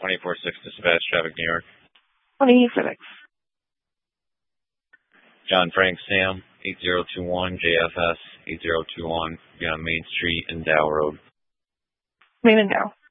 24-6 Dispatch, Traffic, New York. 26. John Frank Sam, 8021 JFS, 8021, be on Main Street and Dow Road. Main and Dow.